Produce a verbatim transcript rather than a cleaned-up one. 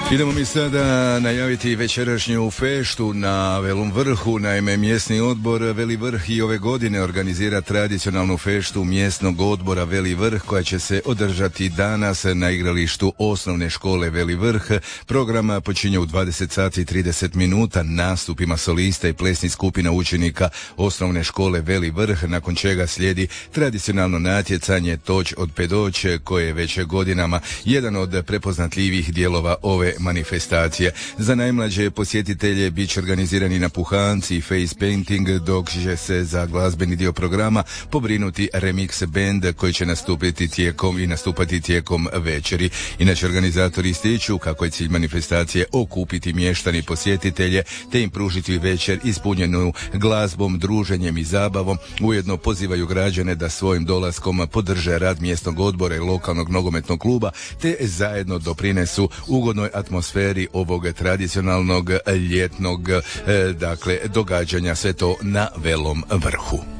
Idemo mi sada najaviti večerašnju feštu na Velom Vrhu. Naime, mjesni odbor Veli Vrh i ove godine organizira tradicionalnu feštu mjesnog odbora Veli Vrh koja će se održati danas na igralištu osnovne škole Veli Vrh. Program počinje u dvadeset sati i trideset minuta nastupima solista i plesnih skupina učenika osnovne škole Veli Vrh, nakon čega slijedi tradicionalno natjecanje Toć od Pedoć koje je već godinama jedan od prepoznatljivih dijelova ove manifestacije. Za najmlađe posjetitelje bit će organizirani napuhanci i face painting, dok će se za glazbeni dio programa pobrinuti remix band koji će nastupiti tijekom i nastupati tijekom večeri. Inače, organizatori ističu kako je cilj manifestacije okupiti mještani posjetitelje te im pružiti večer ispunjenu glazbom, druženjem i zabavom. Ujedno pozivaju građane da svojim dolaskom podrže rad mjesnog odbora i lokalnog nogometnog kluba te zajedno doprinesu ugodnoj atmosferi ovog tradicionalnog ljetnog e, dakle događanja, sve to na Velom Vrhu.